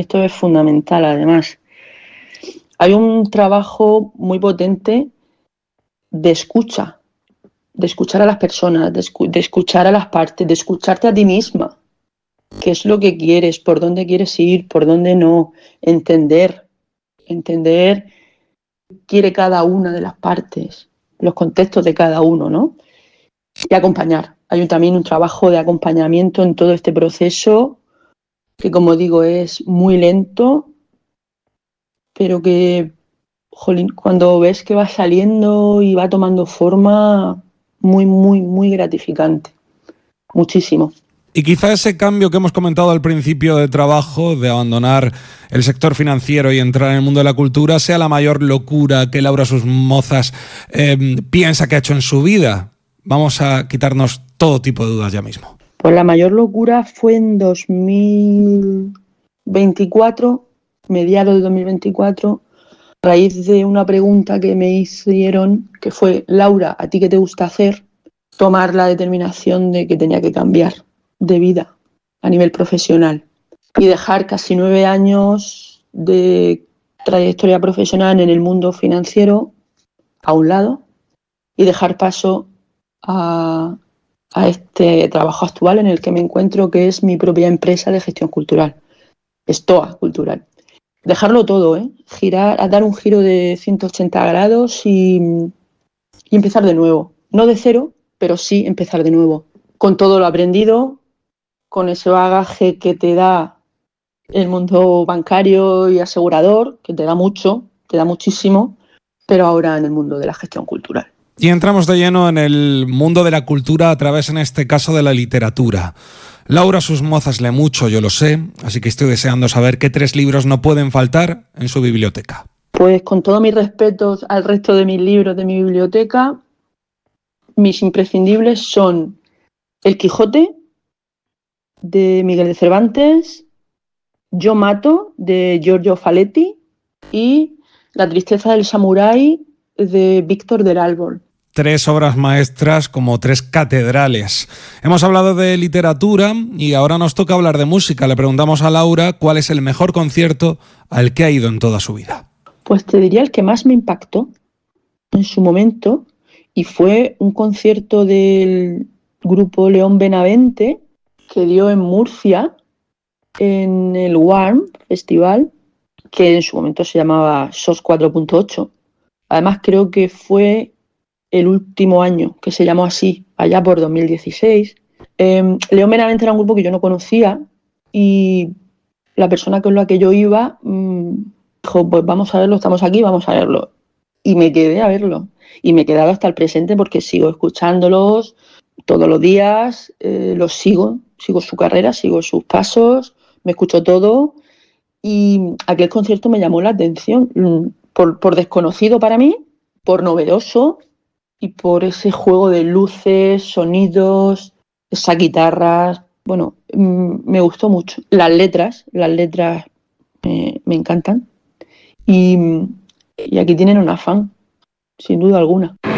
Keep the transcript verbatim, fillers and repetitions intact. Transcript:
esto es fundamental además. Hay un trabajo muy potente de escucha, de escuchar a las personas, de, escu- de escuchar a las partes, de escucharte a ti misma. ¿Qué es lo que quieres? ¿Por dónde quieres ir? ¿Por dónde no? Entender, entender qué quiere cada una de las partes, los contextos de cada uno, ¿no? Y acompañar. Hay un- también un trabajo de acompañamiento en todo este proceso que, como digo, es muy lento, pero que, jolín, cuando ves que va saliendo y va tomando forma, muy, muy, muy gratificante. Muchísimo. Y quizá ese cambio que hemos comentado al principio de trabajo, de abandonar el sector financiero y entrar en el mundo de la cultura, sea la mayor locura que Laura Sousmozas eh, piensa que ha hecho en su vida. Vamos a quitarnos todo tipo de dudas ya mismo. Pues la mayor locura fue en dos mil veinticuatro, mediados de dos mil veinticuatro, a raíz de una pregunta que me hicieron, que fue: Laura, ¿a ti qué te gusta hacer? Tomar la determinación de que tenía que cambiar de vida a nivel profesional y dejar casi nueve años de trayectoria profesional en el mundo financiero a un lado y dejar paso a, a este trabajo actual en el que me encuentro, que es mi propia empresa de gestión cultural, Stoa Cultural. Dejarlo todo, ¿eh? Girar, a dar un giro de ciento ochenta grados y, y empezar de nuevo. No de cero, pero sí empezar de nuevo. Con todo lo aprendido, con ese bagaje que te da el mundo bancario y asegurador, que te da mucho, te da muchísimo, pero ahora en el mundo de la gestión cultural. Y entramos de lleno en el mundo de la cultura a través, en este caso, de la literatura. Laura Sousmozas lee mucho, yo lo sé, así que estoy deseando saber qué tres libros no pueden faltar en su biblioteca. Pues con todos mis respetos al resto de mis libros de mi biblioteca, mis imprescindibles son El Quijote, de Miguel de Cervantes, Yo Mato, de Giorgio Faletti, y La tristeza del samurái, de Víctor del Árbol. Tres obras maestras, como tres catedrales. Hemos hablado de literatura y ahora nos toca hablar de música. Le preguntamos a Laura cuál es el mejor concierto al que ha ido en toda su vida. Pues te diría el que más me impactó en su momento, y fue un concierto del grupo León Benavente que dio en Murcia, en el Warm Festival, que en su momento se llamaba S O S cuatro punto ocho. Además, creo que fue el último año que se llamó así, allá por dos mil dieciséis. Eh, León Benavente era un grupo que yo no conocía y la persona con la que yo iba mmm, dijo: pues vamos a verlo, estamos aquí, vamos a verlo. Y me quedé a verlo. Y me he quedado hasta el presente porque sigo escuchándolos todos los días, eh, los sigo, sigo su carrera, sigo sus pasos, me escucho todo. Y aquel concierto me llamó la atención, por, por desconocido para mí, por novedoso y por ese juego de luces, sonidos, esas guitarras. Bueno, me gustó mucho. Las letras, las letras eh, me encantan. Y, y aquí tienen una fan, sin duda alguna.